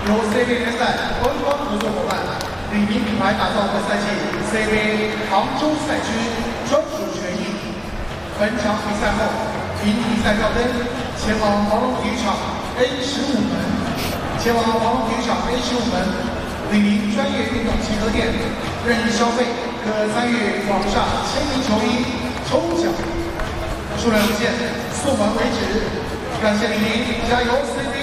由 CBA 联赛官方合作伙伴，李宁品牌打造的赛季 CBA 杭州赛区专属权益。本场比赛后，因比赛吊灯，前往黄龙体育场 A15门，前往黄龙体育场 A15门，李宁专业运动集合店，任意消费可参与网上签名球衣抽奖，数量有限，送完为止。感谢李宁，加油 ！CBA！